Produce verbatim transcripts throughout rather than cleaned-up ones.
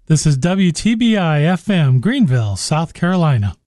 This is W T B I F M, Greenville, South Carolina.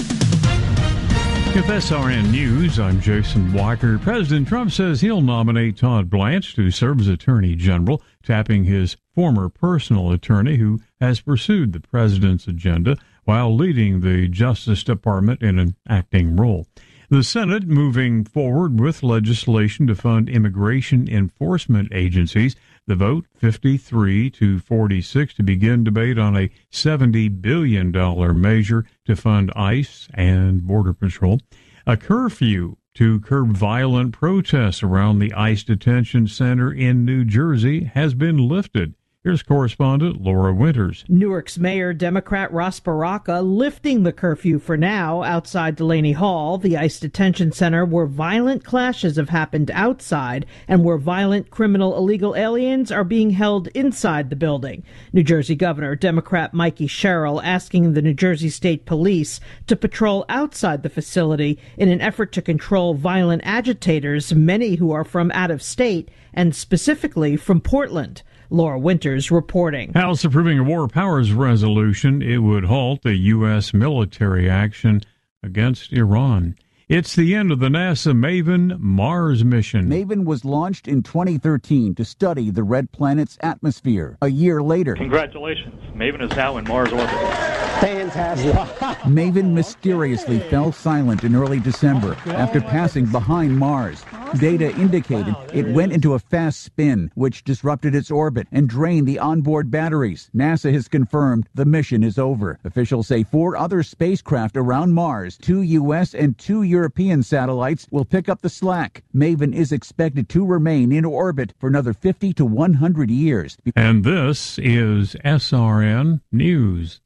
With S R N News, I'm Jason Walker. President Trump says he'll nominate Todd Blanche to serve as Attorney General, tapping his former personal attorney who has pursued the president's agenda while leading the Justice Department in an acting role. The Senate moving forward with legislation to fund immigration enforcement agencies. The vote, fifty-three to forty-six, to begin debate on a seventy billion dollars measure to fund ICE and Border Patrol. A curfew to curb violent protests around the ICE detention center in New Jersey has been lifted. Here's correspondent Laura Winters. Newark's Mayor Democrat Ras Baraka lifting the curfew for now outside Delaney Hall, the ICE detention center where violent clashes have happened outside and where violent criminal illegal aliens are being held inside the building. New Jersey Governor Democrat Mikey Sherrill asking the New Jersey State Police to patrol outside the facility in an effort to control violent agitators, many who are from out of state and specifically from Portland. Laura Winters reporting. House approving a war powers resolution. It would halt the U S military action against Iran. It's the end of the NASA MAVEN Mars mission. MAVEN was launched in twenty thirteen to study the red planet's atmosphere. A year later, congratulations, MAVEN is now in Mars orbit. Fantastic. MAVEN mysteriously fell silent in early December after passing behind Mars. Data indicated it went into a fast spin, which disrupted its orbit and drained the onboard batteries. NASA has confirmed the mission is over. Officials say four other spacecraft around Mars, two U S and two European satellites, will pick up the slack. MAVEN is expected to remain in orbit for another fifty to one hundred years. And this is S R N News.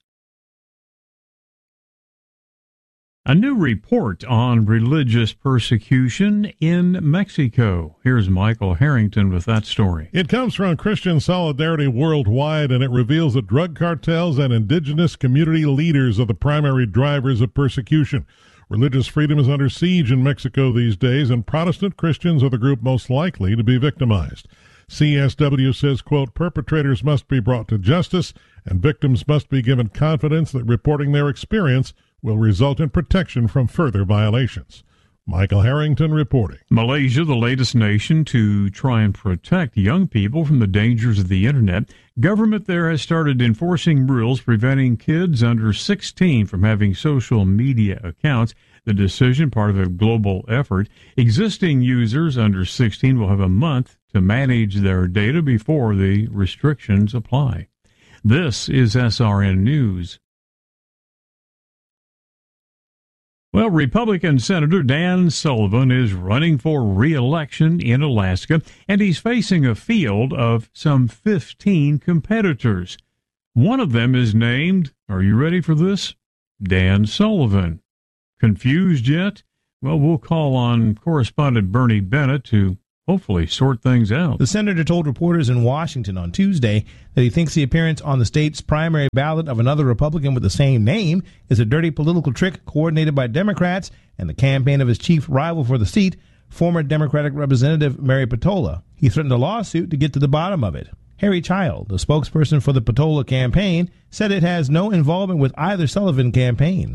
A new report on religious persecution in Mexico. Here's Michael Harrington with that story. It comes from Christian Solidarity Worldwide, and it reveals that drug cartels and indigenous community leaders are the primary drivers of persecution. Religious freedom is under siege in Mexico these days, and Protestant Christians are the group most likely to be victimized. C S W says, quote, perpetrators must be brought to justice, and victims must be given confidence that reporting their experience will result in protection from further violations. Michael Harrington reporting. Malaysia, the latest nation to try and protect young people from the dangers of the internet. Government there has started enforcing rules preventing kids under sixteen from having social media accounts. The decision, part of a global effort. Existing users under sixteen will have a month to manage their data before the restrictions apply. This is S R N News. Well, Republican Senator Dan Sullivan is running for re-election in Alaska, and he's facing a field of some fifteen competitors. One of them is named, are you ready for this? Dan Sullivan. Confused yet? Well, we'll call on correspondent Bernie Bennett to hopefully sort things out. The senator told reporters in Washington on Tuesday that he thinks the appearance on the state's primary ballot of another Republican with the same name is a dirty political trick coordinated by Democrats and the campaign of his chief rival for the seat, former Democratic Representative Mary Patola. He threatened a lawsuit to get to the bottom of it. Harry Child, the spokesperson for the Patola campaign, said it has no involvement with either Sullivan campaign.